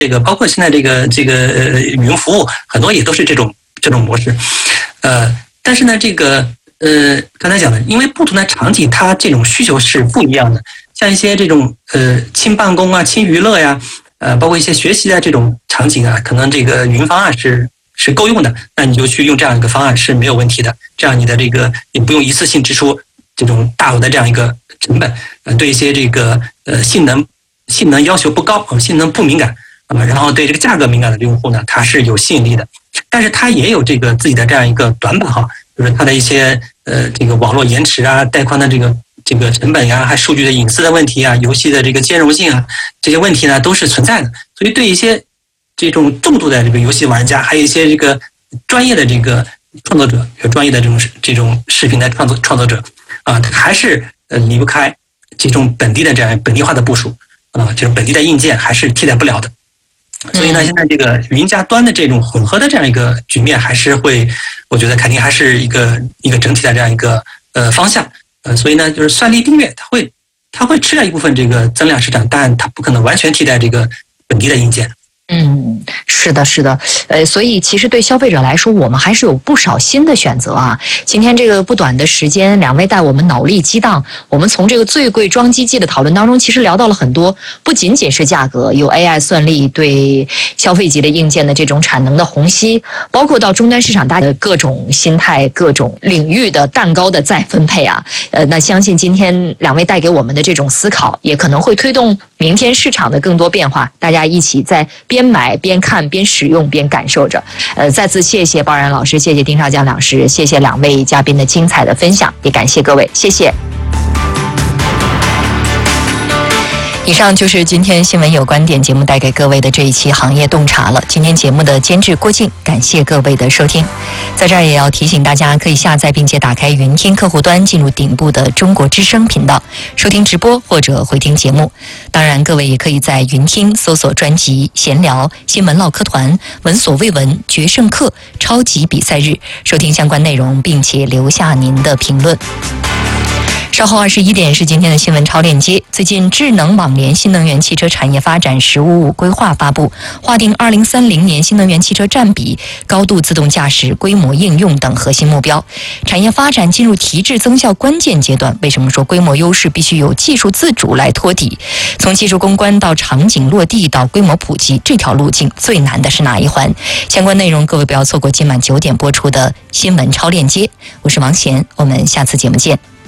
这个包括现在云服务，很多也都是这种模式。但是呢，刚才讲的，因为不同的场景，它这种需求是不一样的。像一些这种轻办公啊、轻娱乐呀，包括一些学习的这种场景啊，可能这个云方案是够用的，那你就去用这样一个方案是没有问题的。这样你的也不用一次性支出这种大额的这样一个成本。对一些性能要求不高、性能不敏感然后对这个价格敏感的用户呢，它是有吸引力的。但是它也有自己的这样一个短板哈，就是它的一些网络延迟啊、带宽的这个成本呀，还数据的隐私的问题啊、游戏的兼容性啊，这些问题呢都是存在的。所以对一些这种重度的游戏玩家，还有一些专业的创作者，有专业的这种视频的创作者他还是离不开这种本地的这样本地化的部署就是本地的硬件还是替代不了的。所以呢，现在云加端的这种混合的这样一个局面，还是我觉得肯定还是一个整体的这样一个方向。所以呢，就是算力订阅，它会吃掉一部分增量市场，但它不可能完全替代本地的硬件。 是的，是的，所以其实对消费者来说，我们还是有不少新的选择啊。今天这个不短的时间，两位带我们脑力激荡，我们从这个最贵装机器的讨论当中，其实聊到了很多，不仅仅是价格，有 AI 算力对消费级的硬件的这种产能的虹吸，包括到终端市场大家的各种心态、各种领域的蛋糕的再分配啊。那相信今天两位带给我们的这种思考，也可能会推动明天市场的更多变化，大家一起在边买边看边使用边感受着。再次谢谢包然老师，谢谢丁绍江老师，谢谢两位嘉宾的精彩的分享，也感谢各位，谢谢。以上就是今天新闻有观点节目带给各位的这一期行业洞察了。今天节目的监制郭靖，感谢各位的收听。在这儿也要提醒大家，可以下载并且打开云听客户端，进入顶部的中国之声频道，收听直播或者回听节目。当然，各位也可以在云听搜索专辑闲聊、新闻唠嗑团、闻所未闻、决胜课、超级比赛日，收听相关内容，并且留下您的评论。稍后21点是今天的新闻超链接。最近智能网联新能源汽车产业发展“15+5”规划发布，划定2030年新能源汽车占比、高度自动驾驶、规模应用等核心目标。产业发展进入提质增效关键阶段。为什么说规模优势必须有技术自主来托底？从技术攻关到场景落地到规模普及，这条路径最难的是哪一环？相关内容各位不要错过今晚9点播出的新闻超链接。我是王贤，我们下次节目见。